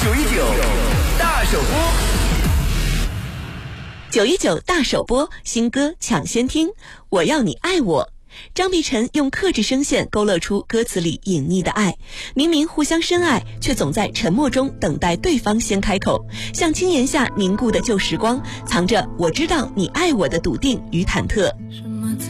919大首播 ，919大首播，新歌抢先听，我要你爱我。张碧晨用克制声线勾勒出歌词里隐匿的爱，明明互相深爱，却总在沉默中等待对方先开口，像青檐下凝固的旧时光，藏着我知道你爱我的笃定与忐忑。